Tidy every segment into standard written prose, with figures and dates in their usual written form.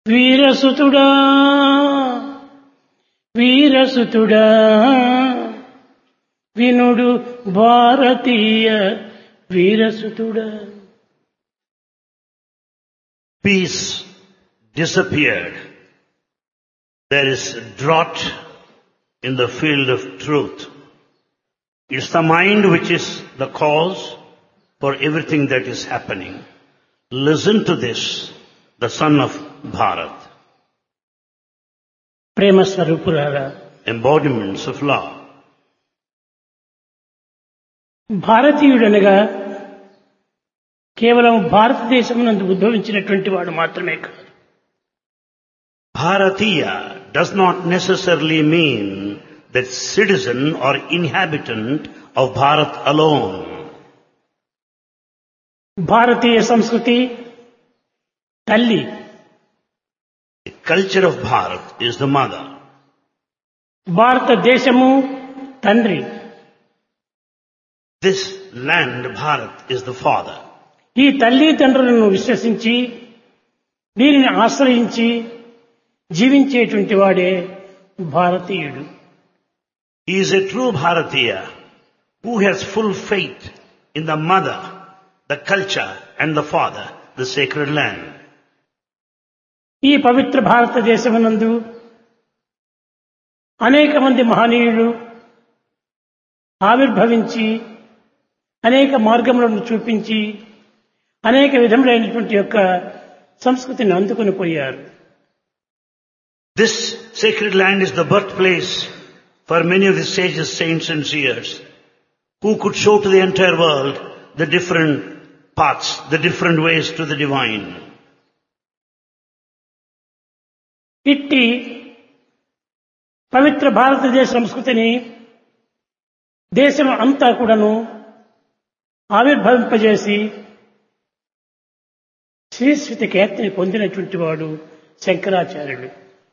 వీరసుతుడా వీరసుతుడా వినుడు భారతీయ వీరసుతుడా. Peace disappeared. There is drought in the field of truth. It's the mind which is the cause for everything that is happening. Listen to this, the son of Bharat. Prema స్వరూపురాలా, Embodiments of love. భారతీయుడనగా కేవలం భారతదేశమునందు ఉద్భవించినటువంటి వాడు మాత్రమే కాదు. Bharatiya does not necessarily mean that citizen or inhabitant of Bharat alone. భారతీయ సంస్కృతి తల్లి, The culture of Bharat is the mother. భారతదేశము తండ్రి. This land, Bharat, is the father. ఈ తల్లి తండ్రులను విశ్వసించి దీనిని ఆశ్రయించి జీవించేటువంటి వాడే భారతీయుడు. He is a true Bharatiya who has full faith in the mother, the culture and the father, the sacred land. ఈ పవిత్ర భారతదేశమునందు అనేక మంది మహనీయులు ఆవిర్భవించి అనేక మార్గములను చూపించి అనేక విధములైనటువంటి యొక్క సంస్కృతిని అందుకొని పోయారు. This sacred land is the birthplace for many of the sages, saints and seers who could show to the entire world the different paths, the different ways to the divine. ఇట్టి పవిత్ర భారతదేశ సంస్కృతిని దేశం అంతా కూడాను ఆవిర్భవింపజేసి శ్రీశ్రుతి ఖ్యాతిని పొందినటువంటి వాడు శంకరాచార్యుడు.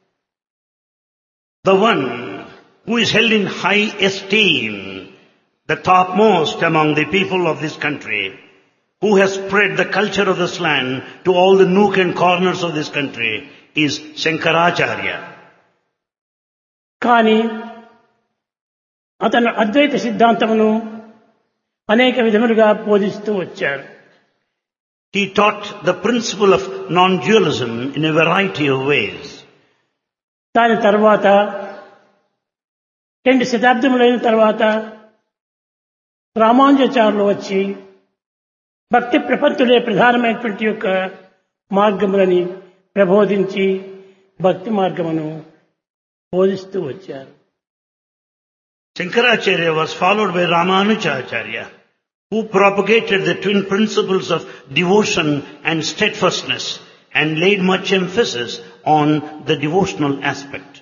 The one who is held in high esteem, the topmost among the people of this country, who has spread the culture of this land to all the nook and corners of this country, is Shankaracharya. కానీ అతను అద్వైత సిద్ధాంతమును అనేక విధములుగా బోధిస్తూ వచ్చారు. He taught the principle of non-dualism in a variety of ways. దాని తర్వాత 2 శతాబ్దములైన తర్వాత రామానుజాచార్యులు వచ్చి భక్తి ప్రపత్తులే ప్రధానమైనటువంటి యొక్క మార్గములని ప్రబోధించి భక్తి మార్గమును బోధిస్తూ వచ్చారు. Shankaracharya was followed by Ramanujacharya, who propagated the twin principles of devotion and steadfastness and laid much emphasis on the devotional aspect.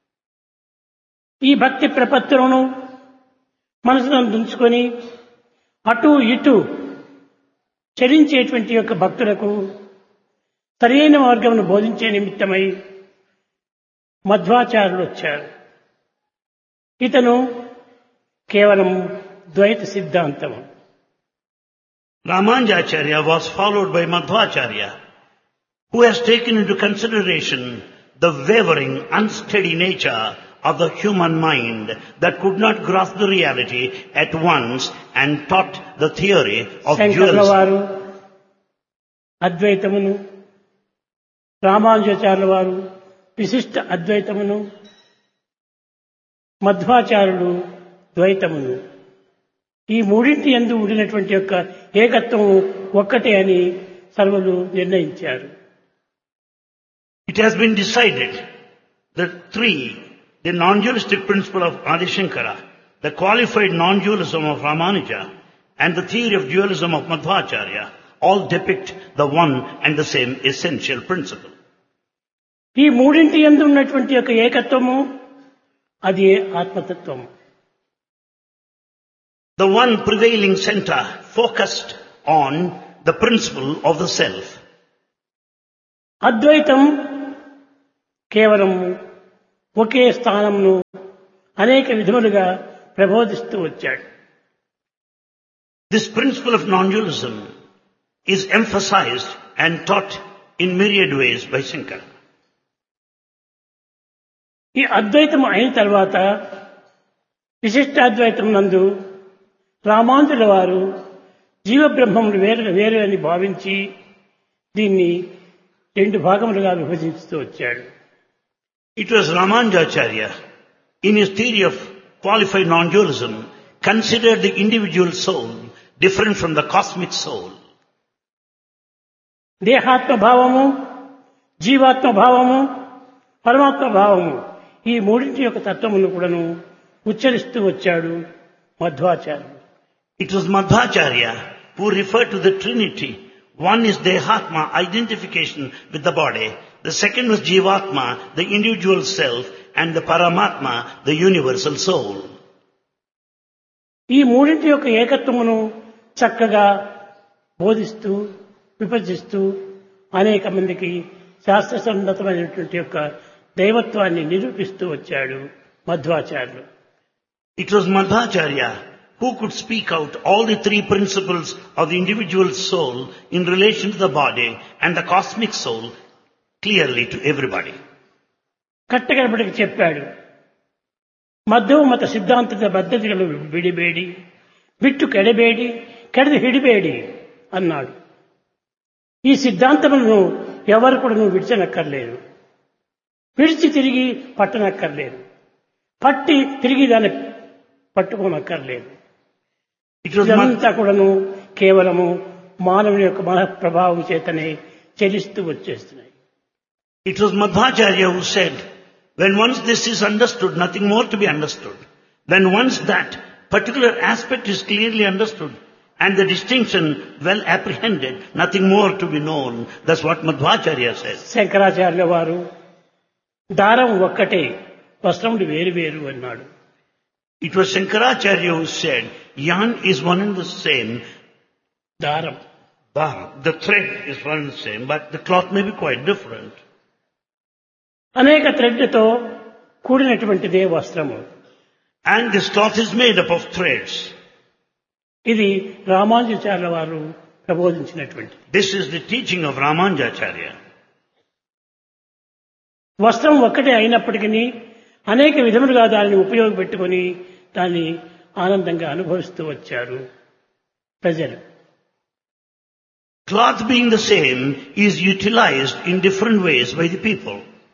ఈ భక్తి ప్రపత్తులను మనసులో ఉంచుకొని అటు ఇటు చరించేటువంటి యొక్క భక్తులకు సరైన మార్గమును బోధించే నిమిత్తమై మధ్వాచార్యులు వచ్చారు. ఇతను కేవలం ద్వైత సిద్ధాంతము. Ramanujacharya was followed by Madhvacharya, who has taken into consideration the wavering, unsteady nature of the human mind that could not grasp the reality at once and taught the theory of శంకరుల dualism. వారు అద్వైతమును, రామానుజాచార్యుల వారు విశిష్ట అద్వైతమును, మధ్వాచార్యులు ద్వైతమును, ఈ మూడింటి యందు ఉండినటువంటి యొక్క ఏకత్వం ఒక్కటే అని సర్వులు నిర్ణయించారు. It has been decided that three, the non-dualistic principle of Adi Shankara, the qualified non-dualism of Ramanuja, and the theory of dualism of Madhvacharya all depict the one and the same essential principle. ఈ మూడింటి యందు ఉన్నటువంటి యొక్క ఏకత్వము అది ఆత్మతత్వము. The one prevailing center focused on the principle of the self. అద్వైతం కేవలం ఒకే స్థానంను అనేక విధములుగా ప్రబోధిస్తూ వచ్చాడు. This principle of non-dualism is emphasized and taught in myriad ways by Shankara. ఈ అద్వైతం అయిన తర్వాత విశిష్టాద్వైతం నందు రామానుజుల వారు జీవబ్రహ్మములు వేరు వేరు అని భావించి దీన్ని రెండు భాగములుగా విభజిస్తూ వచ్చాడు. It was Ramanujacharya, in his theory of qualified non-dualism, considered the individual soul different from the cosmic soul. దేహాత్మ భావము, జీవాత్మ భావము, పరమాత్మ భావము ఈ మూడింటి యొక్క తత్వమును కూడాను ఉచ్చరిస్తూ వచ్చాడు మధ్వాచార్యుడు. It was Madhvacharya who referred to the Trinity. One is Dehatma, identification with the body. The second was Jivatma, the individual self, and the Paramatma, the universal soul. ఈ మూడింటి యొక్క ఏకత్వమును చక్కగా బోధిస్తూ విభజిస్తూ అనేక మందికి శాస్త్ర సన్నతమైనటువంటి యొక్క దైవత్వాన్ని నిరూపిస్తూ వచ్చాడు మధ్వాచార్యులు. It was Madhvacharya who could speak out all the three principles of the individual soul in relation to the body and the cosmic soul clearly to everybody. కట్టగడపటికి చెప్పాడు. మధ్వ మత సిద్ధాంತದ పద్ధతిಗಳು విడిಬೇಡಿ, ಬಿಟ್ಟು ಕೆಡಬೇಡಿ, ಕೆಡದು ಹಿಡಿಬೇಡಿ అన్నాడు. ఈ సిద్ధాంతములను ఎవరు కూడా విడిచనక్కర్లేదు, విడిచి తిరిగి పట్టనక్కర్లేదు, పట్టి తిరిగి దాన్ని పట్టుకోనక్కర్లేదు. ఇదంతా కూడాను కేవలము మానవుని యొక్క మన ప్రభావం చేతనే చెలిస్తూ వచ్చేస్తున్నాయి. It was Madhvacharya who said, when once this is understood, nothing more to be understood. When once that particular aspect is clearly understood and the distinction well apprehended, nothing more to be known. That's what Madhvacharya says. శంకరాచార్యుల వారు దారం ఒక్కటే, వస్త్రములు వేరు వేరు అన్నాడు. It was Shankaracharya who said, yarn is one and the same. దారం, The thread is one and the same, but the cloth may be quite different. అనేక థ్రెడ్లతో కూడినటువంటిదే వస్త్రము. And this cloth is made up of threads. ఇది రామానుజాచార్యుల వారు ప్రబోధించినటువంటిది. This is the teaching of Ramanujacharya. వస్త్రం ఒక్కటే అయినప్పటికీ అనేక విధములుగా దానిని ఉపయోగపెట్టుకొని దాన్ని ఆనందంగా అనుభవిస్తూ వచ్చారు ప్రజలు. Cloth being the same is utilized in different ways by the people.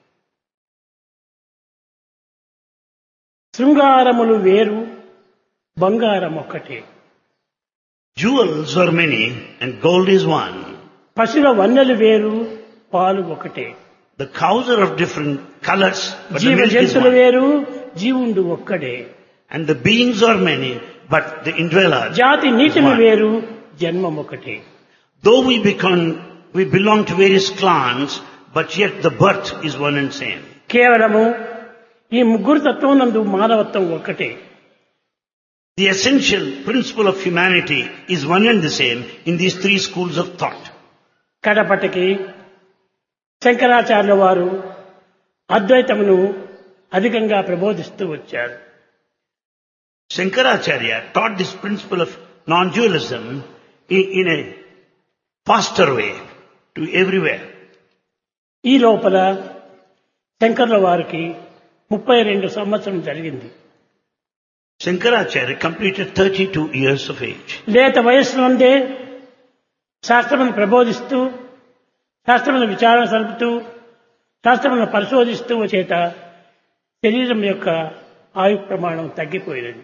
శృంగారములు వేరు, బంగారం ఒక్కటే. Jewels are many and gold is one. పశువుల వన్నెలు వేరు, పాలు ఒకటే. The cows are of different colors, but the జీవ milk is జంతువులు one. వేరు, జీవుండు ఒక్కడే. And the beings are many, but the indweller జాతి is నీతిని one. వేరు, జన్మం ఒకటే. Though we belong to various clans, but yet the birth is one and same. కేవలము ఈ ముగ్గురు తత్వం నందు మానవత్వం ఒక్కటే. The essential principle of humanity is one and the same in these three schools of thought. కడపటికి శంకరాచార్యుల వారు అద్వైతమును అధికంగా ప్రబోధిస్తూ వచ్చారు. Shankaracharya taught this principle of non-dualism in a faster way to everywhere. ఈ లోపల శంకర్ల వారికి 32 సంవత్సరం జరిగింది. Shankaracharya completed 32 years of age. లేత వయస్సు నుండే శాస్త్రమును ప్రబోధిస్తూ, శాస్త్రమును విచారణ సలుపుతూ, శాస్త్రమును పరిశోధిస్తూ చేత శరీరం యొక్క ఆయు ప్రమాణం తగ్గిపోయినది.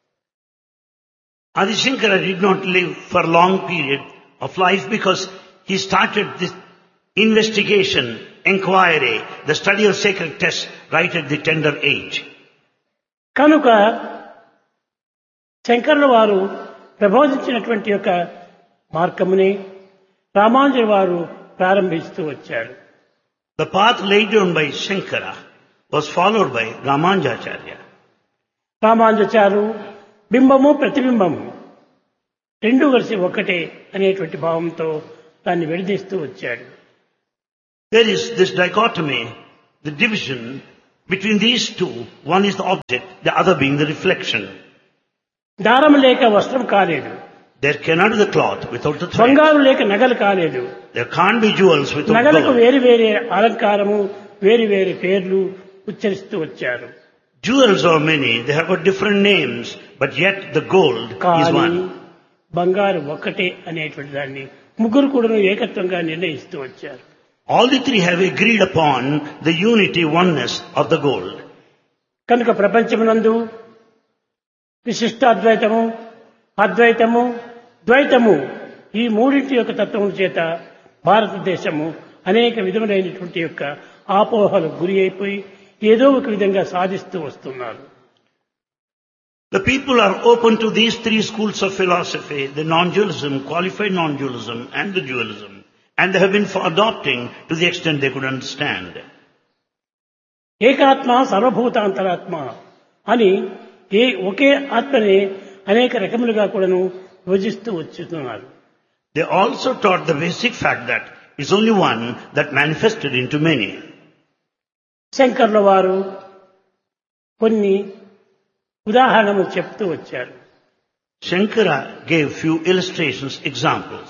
Adi Shankara did not live for a long period of life because he started this investigation, inquiry, the study of sacred texts right at the tender age. కనుక శంకర్ల వారు ప్రబోధించినటువంటి యొక్క మార్గముని రామానుజుల వారు ప్రారంభిస్తూ వచ్చారు. The path laid down by Shankara was followed by Ramanujacharya. రామానుజాచార్యులు బింబము ప్రతిబింబము రెండు కలిసి ఒకటే అనేటువంటి భావంతో దాన్ని విడదీస్తూ వచ్చాడు. There is this dichotomy, the division between these two. One is the object, the other being the reflection. దారం లేక వస్త్రం కాలేదు, There cannot be the cloth without the thread. బంగారు లేక నగలు కాలేదు, There can't be jewels without నగలకు gold. వేరు వేరే అలంకారము, వేరు వేరు పేర్లు ఉచ్చరిస్తూ వచ్చారు. Jewels are many, they have got different names, but yet the gold is కానీ one. బంగారు ఒక్కటే అనేటువంటి దాన్ని ముగ్గురు కూడా ఏకత్వంగా నిర్ణయిస్తూ వచ్చారు. All the three have agreed upon the unity, oneness of the gold. కనుక ప్రపంచమునందు విశిష్టాద్వైతము, అద్వైతము, ద్వైతము ఈ మూడింటి యొక్క తత్వము చేత భారతదేశము అనేక విధములైనటువంటి యొక్క ఆపోహలకు గురి అయిపోయి ఏదో ఒక విధంగా సాధిస్తూ వస్తున్నారు. The people are open to these three schools of philosophy, the non-dualism, qualified non-dualism and the dualism, and they have been adopting to the extent they could understand. ఏకాత్మ సర్వభూతాంతరాత్మ అని ఒకే ఆత్మని అనేక రకములుగా కూడాను విభజిస్తూ వచ్చుతున్నారు. They also taught the basic fact that is only one that manifested into many. శంకర్ల వారు కొన్ని ఉదాహరణలు చెప్తూ వచ్చారు. Shankara gave few illustrations, examples.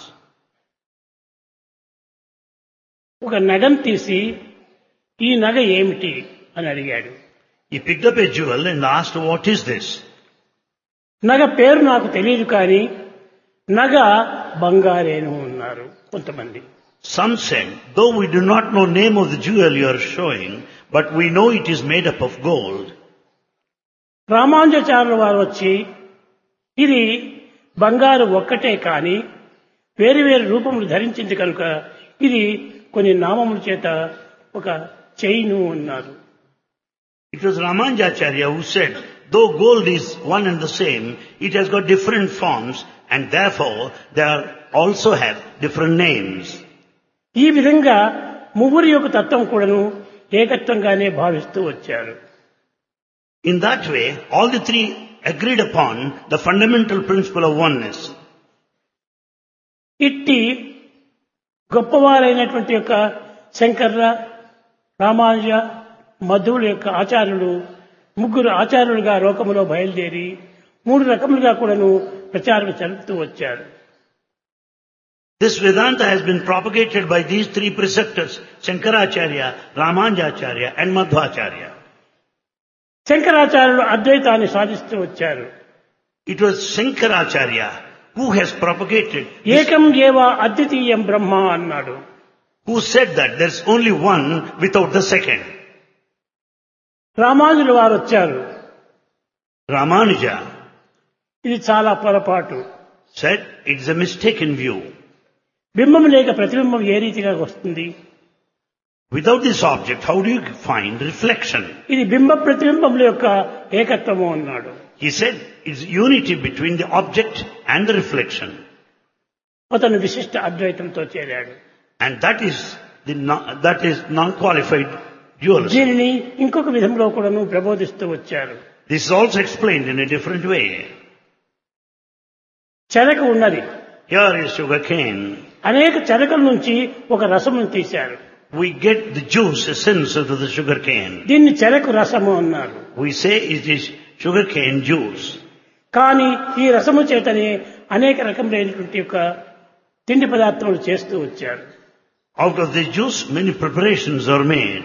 ఒక నగం తీసి ఈ నగ ఏమిటి అని అడిగాడు. He picked up a jewel and asked, "What is this?" నగ పేరు నాకు తెలియదు కానీ నగ బంగారేను అన్నారు కొంతమంది. Some said, "Though we do not know name of the jewel you are showing, but we know it is made up of gold." రామానుజాచార్యుల వారు వచ్చి ఇది బంగారు ఒక్కటే కానీ వేరు వేరు రూపములు ధరించింది కనుక ఇది కొన్ని నామముల చేత ఒక చైను అన్నారు. It was Ramanujacharya who said, though gold is one and the same, it has got different forms and therefore they also have different names. ఈ విధంగా ముగ్గురి యొక్క తత్వం కూడాను ఏకత్వంగానే భావిస్తూ వచ్చారు. In that way, all the three agreed upon the fundamental principle of oneness. ఇట్టి గొప్పవారైనటువంటి యొక్క శంకర, రామానుజ, మధ్వుల యొక్క ఆచార్యులు ముగ్గురు ఆచార్యులుగా లోకములో బయలుదేరి మూడు రకములుగా కూడాను ప్రచారం జరుపుతూ వచ్చారు. This Vedanta has been propagated by these three preceptors, Shankaracharya, Ramanujacharya and Madhvacharya. శంకరాచార్యులు అద్వైతాన్ని సాధిస్తూ వచ్చారు. It was Shankaracharya who has propagated this, ఏకం ఏవ అద్వితీయం బ్రహ్మ అన్నాడు. who said that there's only one without the second. రామానుజుల వారు వచ్చారు. Ramanuja ఇది చాలా పొరపాటు. said it's a mistaken view. బింబం లేక ప్రతిబింబం ఏ రీతిగా వస్తుంది? Without this object, how do you find reflection? ఇది బింబ ప్రతిబింబముల యొక్క ఏకత్వము అన్నాడు. He said it's unity between the object and the reflection. అతను విశిష్ట అద్వైతంతో చేరాడు. And that is non-qualified dualism. దీనిని ఇంకొక విధంలో కూడాను ప్రబోధిస్తూ వచ్చారు. This is also explained in a different way. చెరకు ఉన్నది. Here is sugar cane. అనేక చెరకల నుంచి ఒక రసమును తీశారు. We get the juice, essence of the sugar cane. దీన్ని చెరకు రసము అన్నారు. We say it is sugar cane juice. కానీ ఈ రసము చేతనే అనేక రకములైనటువంటి యొక్క తిండి పదార్థములు చేస్తూ వచ్చారు. Out of this juice, many preparations are made.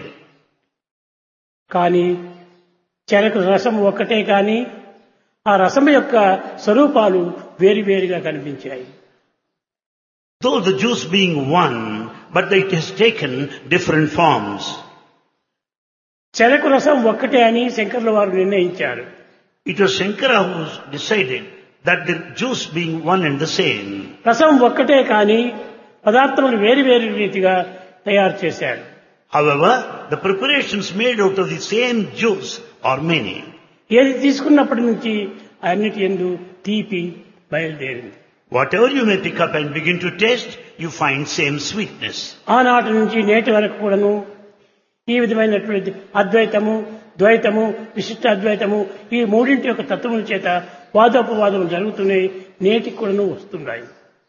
కానీ చెరకు రసం ఒక్కటే కానీ ఆ రసము యొక్క స్వరూపాలు వేరువేరుగా కనిపించాయి. Though the juice being one, but it has taken different forms. చెరకు రసం ఒక్కటే అని శంకర్ల వారు నిర్ణయించారు. It was Shankara who decided that the juice being one and the same. రసం ఒక్కటే కానీ పదార్థములు వేరువేరు రీతిగా తయారు చేశారు. However, the preparations made out of the same juice are many. ఏది తీసుకున్నప్పటి నుంచి అన్నిటి యందు తీపి బయలుదేరింది. Whatever you may pick up and begin to taste, you find same sweetness. ఆనాటి నుంచి నేటి వరకు కూడాను ఈ విధమైనటువంటి అద్వైతము, ద్వైతము, విశిష్ట అద్వైతము ఈ మూడింటి యొక్క తత్వముల చేత వాదోపవాదములు జరుగుతున్నాయి. నేటికి కూడాను వస్తున్నాయి.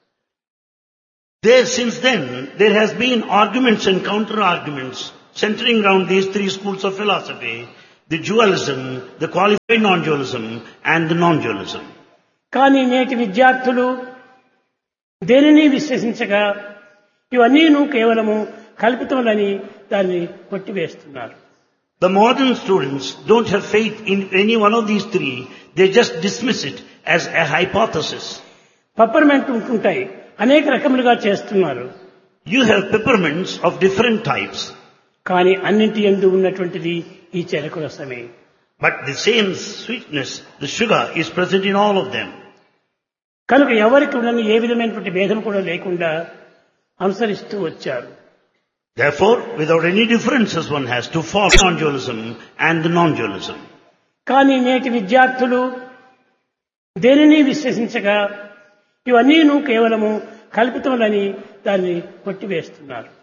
Since then, there has been arguments and counter-arguments centering around these three schools of philosophy, the dualism, the qualified non-dualism and the non-dualism. కానీ నేటి విద్యార్థులు దేనిని విశ్వసించగా ఇవన్నీను కేవలము కల్పితములని దాన్ని కొట్టివేస్తున్నారు. The modern students don't have faith in any one of these three. They just dismiss it as a hypothesis. Peppermint ఉంటుంటాయి, అనేక రకములుగా చేస్తున్నారు. You have peppermints of different types. కానీ అన్నింటి యందు ఉన్నటువంటిది ఈ చెరకు రసమే. But the same sweetness, the sugar, is present in all of them. కనుక ఎవరికి ఉన్న ఏ విధమైనటువంటి భేదం కూడా లేకుండా అనుసరిస్తూ వచ్చారు. Therefore, without any differences one has to follow non-dualism and the non-dualism. కానీ నేటి విద్యార్థులు దేనిని విశ్వసించగా ఇవన్నీను కేవలము కల్పితములని దాన్ని కొట్టివేస్తున్నారు.